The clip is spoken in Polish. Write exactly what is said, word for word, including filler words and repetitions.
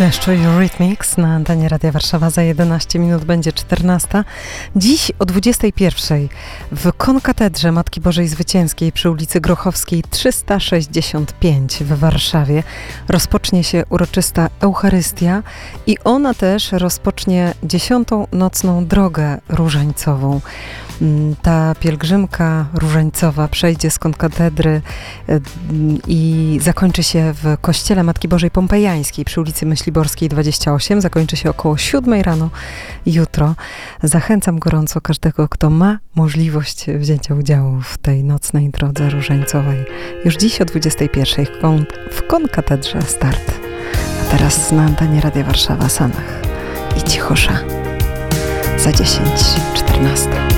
deszczu i Eurythmics na antenie Radia Warszawa. Za jedenaście minut będzie czternasta. Dziś o dwudziestej pierwszej w Konkatedrze Matki Bożej Zwycięskiej przy ulicy Grochowskiej trzysta sześćdziesiąt pięć w Warszawie rozpocznie się uroczysta Eucharystia i ona też rozpocznie dziesiątą nocną drogę różańcową. Ta pielgrzymka różańcowa przejdzie z Konkatedry i zakończy się w kościele Matki Bożej Pompejańskiej przy ulicy Myśliborskiej dwadzieścia osiem. Zakończy się około siódmej rano jutro. Zachęcam gorąco każdego, kto ma możliwość wzięcia udziału w tej nocnej drodze różańcowej. Już dziś o dwudziestej pierwszej w Konkatedrze start. A teraz na antenie Radia Warszawa Sanach i Cichosza za dziesięć czternaście.